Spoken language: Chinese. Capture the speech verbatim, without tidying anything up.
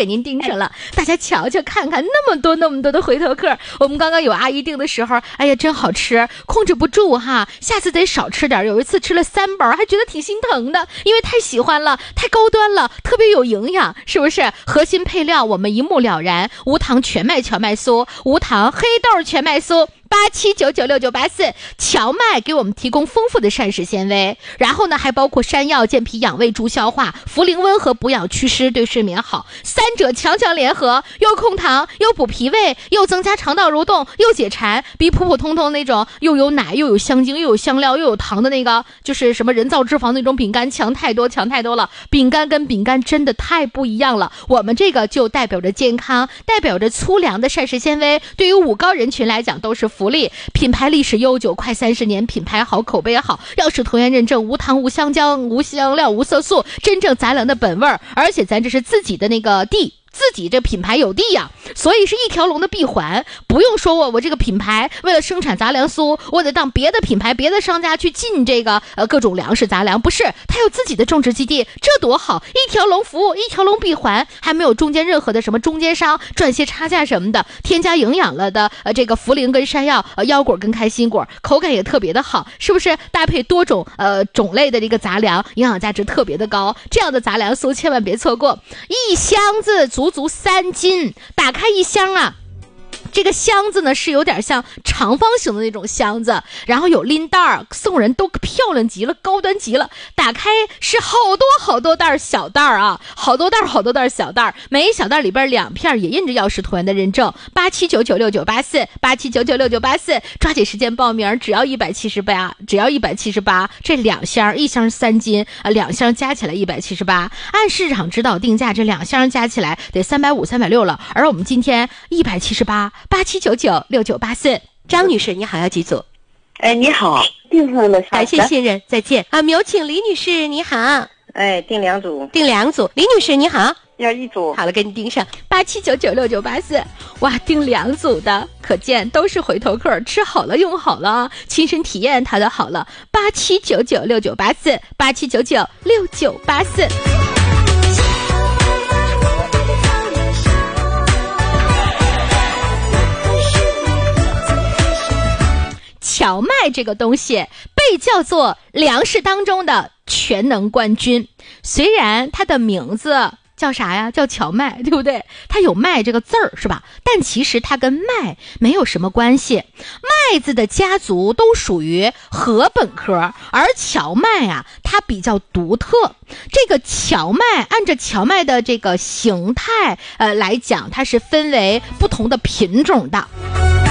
给您盯上了。大家瞧瞧看看，那么多那么多的回头客，我们刚刚有阿姨订的时候，哎呀真好吃，控制不住哈，下次得少吃点。有一次吃了三包，还觉得挺心疼的，因为太喜欢了，太高端了，特别有营养，是不是？核心配料我们一目了然，无糖全麦荞麦酥，无糖黑豆全麦酥。八七九九六九八四，荞麦给我们提供丰富的膳食纤维，然后呢还包括山药健脾养胃助消化，茯苓温和补养祛湿对睡眠好，三者强强联合，又控糖又补脾胃，又增加肠道蠕动，又解馋，比普普通通那种又有奶又有香精又有香料又有糖的那个就是什么人造脂肪那种饼干强太多强太多了。饼干跟饼干真的太不一样了，我们这个就代表着健康，代表着粗粮的膳食纤维，对于五高人群来讲都是福利。品牌历史悠久，快三十年，品牌好，口碑好，药食同源认证，无糖无香浆无香料无色素，真正杂粮的本味儿，而且咱这是自己的那个地。自己这品牌有地呀、啊，所以是一条龙的闭环，不用说我我这个品牌为了生产杂粮酥，我得当别的品牌别的商家去进这个呃各种粮食杂粮，不是，他有自己的种植基地，这多好，一条龙服务，一条龙闭环，还没有中间任何的什么中间商赚些差价什么的，添加营养了的呃这个茯苓跟山药，呃腰果跟开心果，口感也特别的好，是不是？搭配多种呃种类的这个杂粮，营养价值特别的高，这样的杂粮酥千万别错过，一箱子足足三斤，打开一箱啊，这个箱子呢是有点像长方形的那种箱子，然后有拎袋儿，送人都漂亮极了，高端极了。打开是好多好多袋小袋儿啊，好多袋好多袋小袋儿，每一小袋里边两片也印着药食同源的认证。八七九九六九八四，八七九九六九八四，抓紧时间报名，只要一百七十八，只要一百七十八，这两箱，一箱三斤啊，两箱加起来一百七十八，按市场指导定价，这两箱加起来得三百五、三百六了。而我们今天一百七十八。八七九九六九八四，张女士，你好，要几组？ 哎，你好，订上了， 感谢信任，再见啊！有请李女士，你好。 哎，订两组， 订两组。李女士，你好， 要一组。 好了，给你订上八七九九六九八四。哇，订两组的，可见都是回头客，吃好了用好了，亲身体验它的好了。八七九九六九八四，八七九九六九八四。荞麦这个东西被叫做粮食当中的全能冠军，虽然它的名字叫啥呀？叫荞麦，对不对？它有麦这个字儿是吧？但其实它跟麦没有什么关系。麦子的家族都属于禾本科，而荞麦啊，它比较独特。这个荞麦按照荞麦的这个形态呃来讲，它是分为不同的品种的。